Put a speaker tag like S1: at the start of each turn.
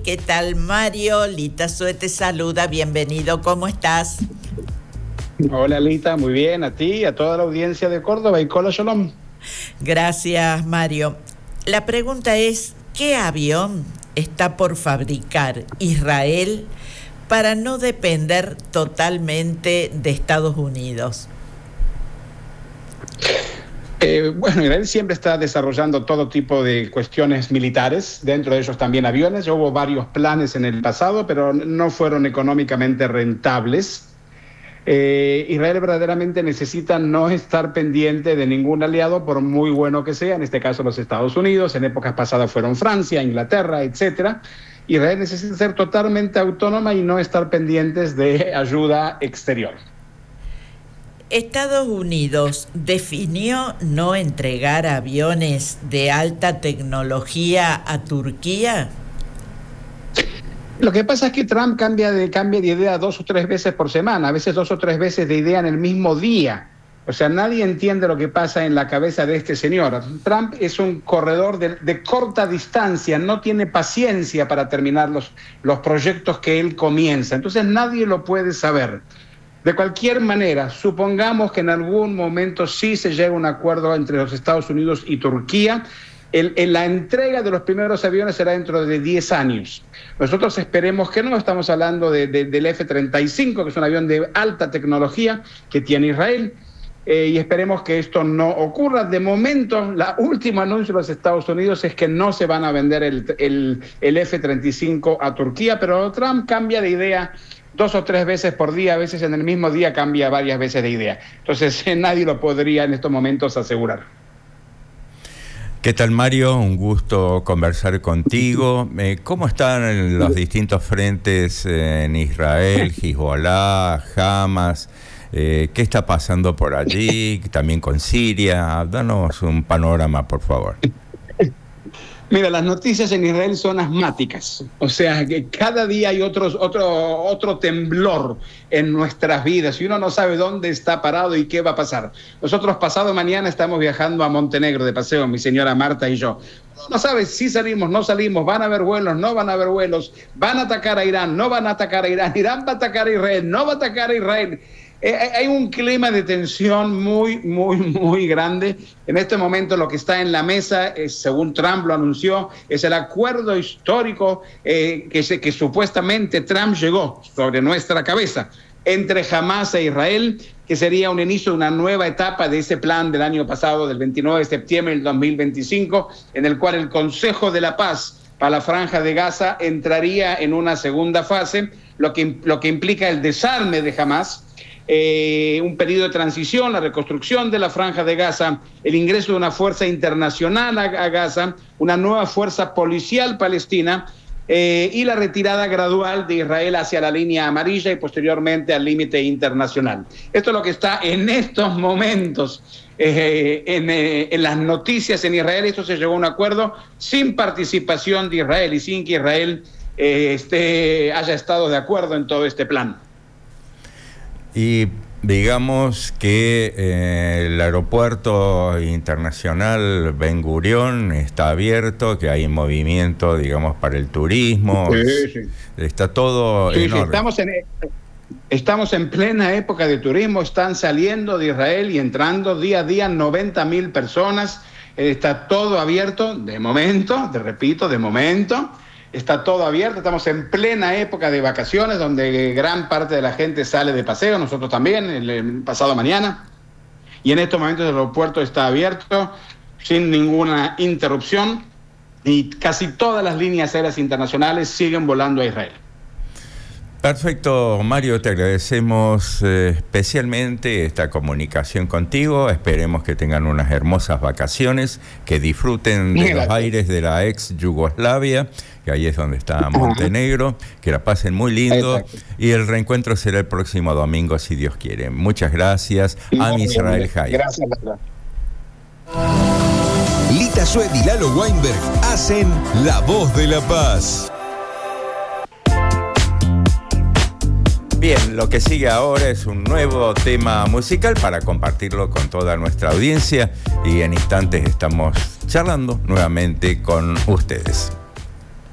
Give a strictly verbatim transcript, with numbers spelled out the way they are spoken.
S1: ¿Qué tal, Mario? Lita Sue te saluda, bienvenido, ¿cómo estás?
S2: Hola, Lita, muy bien, a ti, a toda la audiencia de Córdoba y Kola Shalom.
S1: Gracias, Mario. La pregunta es, ¿qué avión está por fabricar Israel para no depender totalmente de Estados Unidos?
S2: Eh, bueno, Israel siempre está desarrollando todo tipo de cuestiones militares, dentro de ellos también aviones. Hubo varios planes en el pasado, pero no fueron económicamente rentables. Eh, Israel verdaderamente necesita no estar pendiente de ningún aliado, por muy bueno que sea, en este caso los Estados Unidos, en épocas pasadas fueron Francia, Inglaterra, etcétera. Israel necesita ser totalmente autónoma y no estar pendientes de ayuda exterior.
S1: Estados Unidos definió no entregar aviones de alta tecnología a Turquía.
S2: Lo que pasa es que Trump cambia de, cambia de idea dos o tres veces por semana, a veces dos o tres veces de idea en el mismo día. O sea, nadie entiende lo que pasa en la cabeza de este señor. Trump es un corredor de, de corta distancia, no tiene paciencia para terminar los, los proyectos que él comienza. Entonces nadie lo puede saber. De cualquier manera, supongamos que en algún momento sí se llega a un acuerdo entre los Estados Unidos y Turquía. El, el, la entrega de los primeros aviones será dentro de diez años. Nosotros esperemos que no, estamos hablando de, de, del F treinta y cinco, que es un avión de alta tecnología que tiene Israel, eh, y esperemos que esto no ocurra. De momento, la última anuncio de los Estados Unidos es que no se van a vender el, el, el F treinta y cinco a Turquía, pero Trump cambia de idea dos o tres veces por día, a veces en el mismo día cambia varias veces de idea. Entonces nadie lo podría en estos momentos asegurar.
S3: ¿Qué tal, Mario? Un gusto conversar contigo. Eh, ¿Cómo están los distintos frentes en Israel, Hezbollah, Hamas? Eh, ¿Qué está pasando por allí? También con Siria. Danos un panorama, por favor.
S2: Mira, las noticias en Israel son asmáticas, o sea, que cada día hay otros, otro, otro temblor en nuestras vidas y uno no sabe dónde está parado y qué va a pasar. Nosotros pasado mañana estamos viajando a Montenegro de paseo, mi señora Marta y yo. No sabes si salimos, no salimos, van a haber vuelos, no van a haber vuelos, van a atacar a Irán, no van a atacar a Irán, Irán va a atacar a Israel, no va a atacar a Israel. Eh, hay un clima de tensión muy, muy, muy grande. En este momento lo que está en la mesa, es, según Trump lo anunció, es el acuerdo histórico eh, que, se, que supuestamente Trump llegó sobre nuestra cabeza entre Hamas e Israel, que sería un inicio de una nueva etapa de ese plan del año pasado, del veintinueve de septiembre del dos mil veinticinco, en el cual el Consejo de la Paz para la Franja de Gaza entraría en una segunda fase, lo que, lo que implica el desarme de Hamas, Eh, un periodo de transición, la reconstrucción de la Franja de Gaza, el ingreso de una fuerza internacional a, a Gaza, una nueva fuerza policial palestina eh, y la retirada gradual de Israel hacia la línea amarilla y posteriormente al límite internacional. Esto es lo que está en estos momentos eh, en, eh, en las noticias en Israel. Esto se llegó a un acuerdo sin participación de Israel y sin que Israel eh, esté, haya estado de acuerdo en todo este plan.
S3: Y digamos que eh, el aeropuerto internacional Ben Gurión está abierto, que hay movimiento, digamos, para el turismo.
S2: Sí, sí.
S3: Está todo
S2: sí,
S3: en
S2: sí,
S3: orden.
S2: Estamos en, estamos en plena época de turismo, están saliendo de Israel y entrando día a día noventa mil personas. Está todo abierto, de momento, te repito, de momento. Está todo abierto, estamos en plena época de vacaciones donde gran parte de la gente sale de paseo, nosotros también, el, el pasado mañana, y en estos momentos el aeropuerto está abierto sin ninguna interrupción y casi todas las líneas aéreas internacionales siguen volando a Israel.
S3: Perfecto, Mario, te agradecemos eh, especialmente esta comunicación contigo. Esperemos que tengan unas hermosas vacaciones, que disfruten de los aires de la ex Yugoslavia, que ahí es donde está Montenegro, que la pasen muy lindo. Exacto. Y el reencuentro será el próximo domingo, si Dios quiere. Muchas gracias. Am Israel Hay.
S2: Gracias.
S4: Lita Sue y Lalo Weinberg hacen La Voz de la Paz.
S3: Bien, lo que sigue ahora es un nuevo tema musical para compartirlo con toda nuestra audiencia y en instantes estamos charlando nuevamente con ustedes.